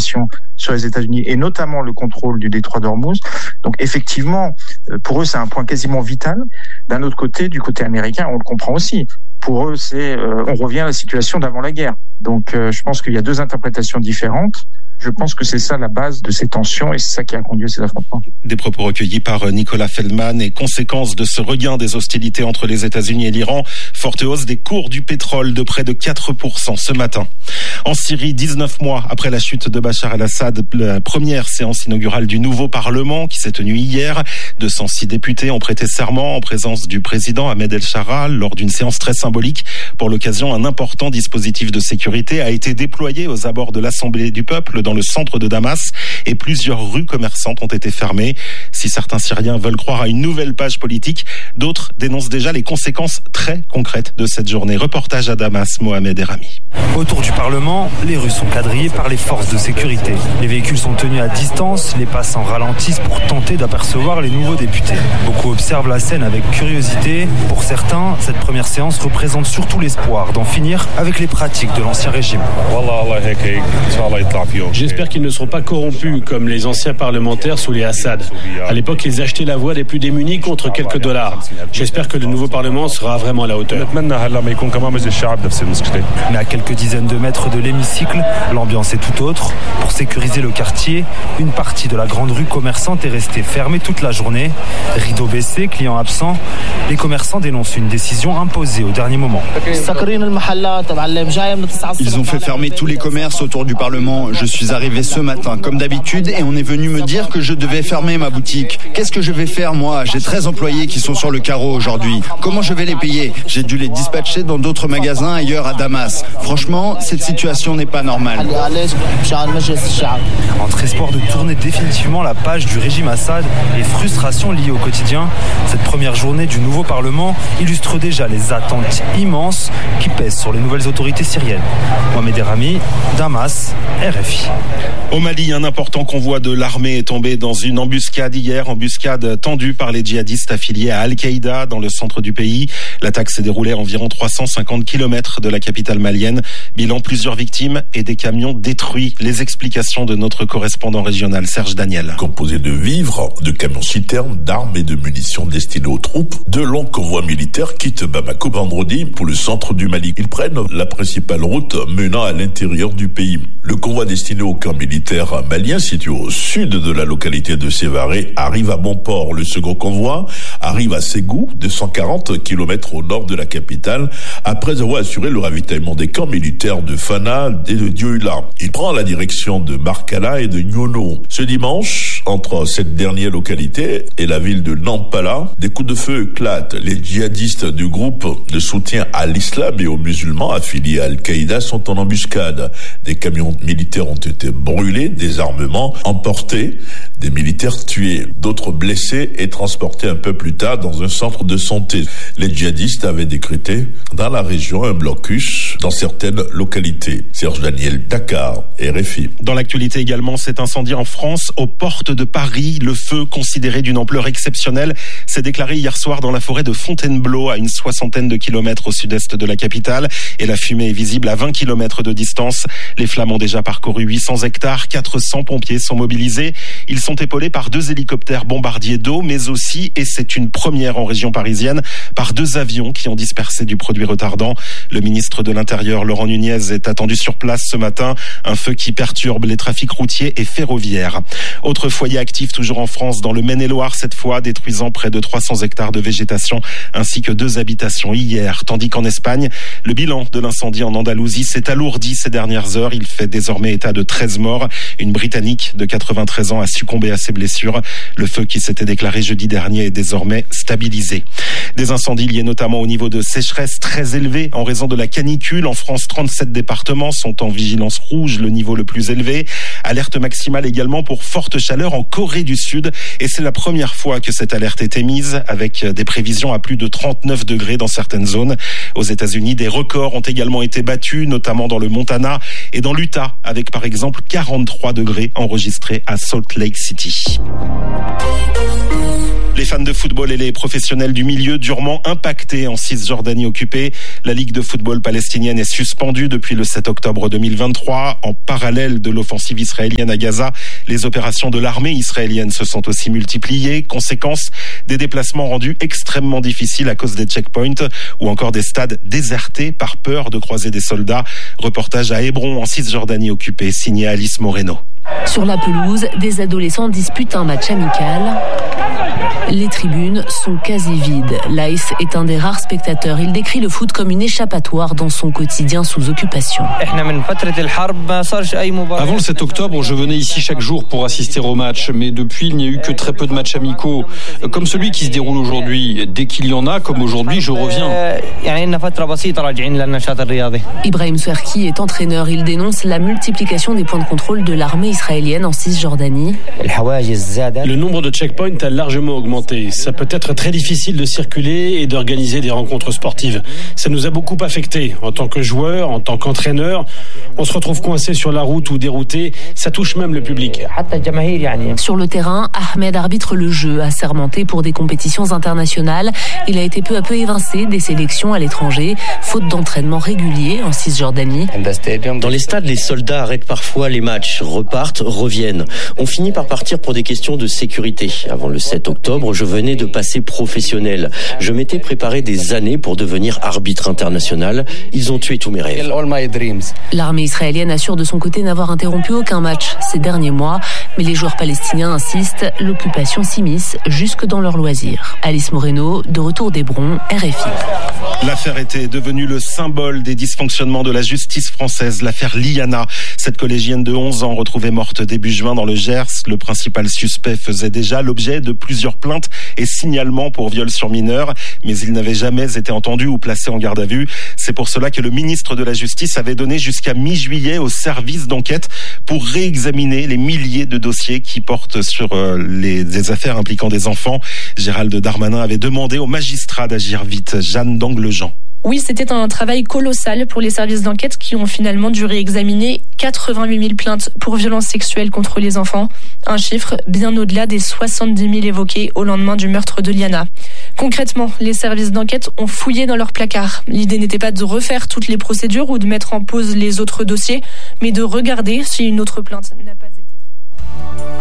pression sur les États-Unis et notamment le contrôle du détroit d'Ormuz. Donc effectivement, pour eux, c'est un point quasiment vital. D'un autre côté, du côté américain, on le comprend aussi. Pour eux, on revient à la situation d'avant la guerre. Donc je pense qu'il y a deux interprétations différentes. Je pense que c'est ça la base de ces tensions et c'est ça qui a conduit à ces affrontements. Des propos recueillis par Nicolas Feldman et conséquence de ce regain des hostilités entre les États-Unis et l'Iran, forte hausse des cours du pétrole de près de 4% ce matin. En Syrie, 19 mois après la chute de Bachar el-Assad, la première séance inaugurale du nouveau Parlement qui s'est tenue hier. 206 députés ont prêté serment en présence du président Ahmed El-Shara lors d'une séance très symbolique. Pour l'occasion, un important dispositif de sécurité a été déployé aux abords de l'Assemblée du peuple dans le centre de Damas et plusieurs rues commerçantes ont été fermées. Si certains Syriens veulent croire à une nouvelle page politique, d'autres dénoncent déjà les conséquences très concrètes de cette journée. Reportage à Damas, Mohamed Erami. Autour du Parlement, les rues sont quadrillées par les forces de sécurité. Les véhicules sont tenus à distance, les passants ralentissent pour tenter d'apercevoir les nouveaux députés. Beaucoup observent la scène avec curiosité. Pour certains, cette première séance représente surtout l'espoir d'en finir avec les pratiques de l'ancien régime. J'espère qu'ils ne seront pas corrompus comme les anciens parlementaires sous les Assad. À l'époque, ils achetaient la voix des plus démunis contre quelques dollars. J'espère que le nouveau Parlement sera vraiment à la hauteur. Mais à quelques dizaines de mètres de l'hémicycle, l'ambiance est tout autre. Pour sécuriser le quartier, une partie de la grande rue commerçante est restée fermée toute la journée. Rideau baissé, clients absents, les commerçants dénoncent une décision imposée au dernier moment. Ils ont fait fermer tous les commerces autour du Parlement. Je suis arrivé ce matin, comme d'habitude, et on est venu me dire que je devais fermer ma boutique. Qu'est-ce que je vais faire, moi ? J'ai 13 employés qui sont sur le carreau aujourd'hui. Comment je vais les payer ? J'ai dû les dispatcher dans d'autres magasins ailleurs à Damas. Franchement, cette situation n'est pas normale. Entre espoir de tourner définitivement la page du régime Assad et frustration liée au quotidien, cette première journée du nouveau Parlement illustre déjà les attentes immenses qui pèsent sur les nouvelles autorités syriennes. Mohamed Erami, Damas, RFI. Au Mali, un important convoi de l'armée est tombé dans une embuscade hier, embuscade tendue par les djihadistes affiliés à Al-Qaïda dans le centre du pays. L'attaque s'est déroulée à environ 350 km de la capitale malienne. Bilan, plusieurs victimes et des camions détruits. Les explications de notre correspondant régional Serge Daniel. Composé de vivres, de camions-citernes, d'armes et de munitions destinées aux troupes, de longs convois militaires quittent Bamako vendredi pour le centre du Mali. Ils prennent la principale route menant à l'intérieur du pays. Le convoi destiné au camp militaire malien situé au sud de la localité de Sévaré arrive à bon port. Le second convoi arrive à Ségou, 240 km au nord de la capitale, après avoir assuré le ravitaillement des camps militaires de Fana et de Dioula. Il prend la direction de Markala et de Nyono. Ce dimanche, entre cette dernière localité et la ville de Nampala, des coups de feu éclatent. Les djihadistes du groupe de soutien à l'islam et aux musulmans affiliés à Al-Qaïda sont en embuscade. Des camions militaires ont été brûlés, des armements emportés, des militaires tués, d'autres blessés et transportés un peu plus tard dans un centre de santé. Les djihadistes avaient décrété dans la région un blocus dans certaines localités. Serge Daniel, Dakar, RFI. Dans l'actualité également, cet incendie en France, aux portes de Paris. Le feu, considéré d'une ampleur exceptionnelle, s'est déclaré hier soir dans la forêt de Fontainebleau, à une 60aine de kilomètres au sud-est de la capitale. Et la fumée est visible à 20 kilomètres de distance. Les flammes ont déjà parcouru 800 hectares. 400 pompiers sont mobilisés. Ils sont épaulés par 2 hélicoptères bombardiers d'eau, mais aussi, et c'est une première en région parisienne, par 2 avions qui ont dispersé du produit retardant. Le ministre de l'Intérieur, Laurent Nunez, est attendu sur place ce matin. Un feu qui perturbe les trafics routiers et ferroviaires. Autre foyer actif toujours en France, dans le Maine-et-Loire cette fois, détruisant près de 300 hectares de végétation ainsi que 2 habitations hier. Tandis qu'en Espagne, le bilan de l'incendie en Andalousie s'est alourdi ces dernières heures. Il fait désormais état de 13 morts. Une Britannique de 93 ans a succombé à ses blessures. Le feu qui s'était déclaré jeudi dernier est désormais stabilisé. Des incendies liés notamment au niveau de sécheresse très élevé en raison de la canicule. En France, 37 départements sont en vigilance rouge, le niveau le plus élevé. Alerte maximale également pour forte chaleur en Corée du Sud. Et c'est la première fois que cette alerte est émise, avec des prévisions à plus de 39 degrés dans certaines zones. Aux États-Unis, des records ont également été battus, notamment dans le Montana et dans l'Utah, avec par exemple 43 degrés enregistrés à Salt Lake City. Les fans de football et les professionnels du milieu durement impactés en Cisjordanie occupée. La Ligue de football palestinienne est suspendue depuis le 7 octobre 2023. En parallèle de l'offensive israélienne à Gaza, les opérations de l'armée israélienne se sont aussi multipliées. Conséquence, des déplacements rendus extrêmement difficiles à cause des checkpoints ou encore des stades désertés par peur de croiser des soldats. Reportage à Hébron en Cisjordanie occupée, signé Alice Moreno. Sur la pelouse, des adolescents disputent un match amical. Les tribunes sont quasi vides. Laïs est un des rares spectateurs. Il décrit le foot comme une échappatoire dans son quotidien sous occupation. Avant le 7 octobre, je venais ici chaque jour pour assister au match, mais depuis, il n'y a eu que très peu de matchs amicaux, comme celui qui se déroule aujourd'hui. Dès qu'il y en a, comme aujourd'hui, je reviens. Ibrahim Swerki est entraîneur. Il dénonce la multiplication des points de contrôle de l'armée israélienne en Cisjordanie. Le nombre de checkpoints a largement augmenté. Ça peut être très difficile de circuler et d'organiser des rencontres sportives. Ça nous a beaucoup affectés. En tant que joueur, en tant qu'entraîneur, on se retrouve coincé sur la route ou dérouté. Ça touche même le public. Sur le terrain, Ahmed arbitre le jeu, assermenté pour des compétitions internationales. Il a été peu à peu évincé des sélections à l'étranger, faute d'entraînement régulier en Cisjordanie. Dans les stades, les soldats arrêtent parfois les matchs, repartent, reviennent. On finit par partir pour des questions de sécurité. Avant le 7 octobre, je venais de passer professionnel. Je m'étais préparé des années pour devenir arbitre international. Ils ont tué tous mes rêves. L'armée israélienne assure de son côté n'avoir interrompu aucun match ces derniers mois, mais les joueurs palestiniens insistent, l'occupation s'immisce jusque dans leurs loisirs. Alice Moreno, de retour d'Hébron, RFI. L'affaire était devenue le symbole des dysfonctionnements de la justice française, l'affaire Liana. Cette collégienne de 11 ans retrouvée morte début juin dans le Gers. Le principal suspect faisait déjà l'objet de plusieurs plaintes et signalements pour viol sur mineur, mais il n'avait jamais été entendu ou placé en garde à vue. C'est pour cela que le ministre de la Justice avait donné jusqu'à mi-juillet au service d'enquête pour réexaminer les milliers de dossiers qui portent sur des affaires impliquant des enfants. Gérald Darmanin avait demandé aux magistrats d'agir vite. Jeanne d'Anglejean. Oui, c'était un travail colossal pour les services d'enquête qui ont finalement dû réexaminer 88 000 plaintes pour violences sexuelles contre les enfants. Un chiffre bien au-delà des 70 000 évoqués au lendemain du meurtre de Liana. Concrètement, les services d'enquête ont fouillé dans leurs placards. L'idée n'était pas de refaire toutes les procédures ou de mettre en pause les autres dossiers, mais de regarder si une autre plainte n'a pas été